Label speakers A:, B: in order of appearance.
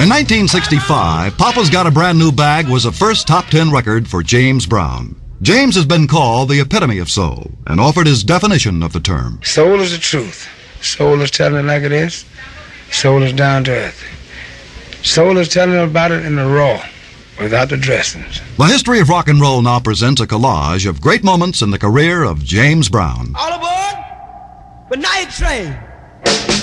A: In 1965, Papa's Got a Brand New Bag was a first top 10 record for James Brown. James has been called the epitome of soul and offered his definition of the term.
B: Soul is the truth. Soul is telling it like it is. Soul is down to earth. Soul is telling about it in the raw, without the dressings.
A: The History of Rock and Roll now presents a collage of great moments in the career of James Brown.
C: All aboard the night train.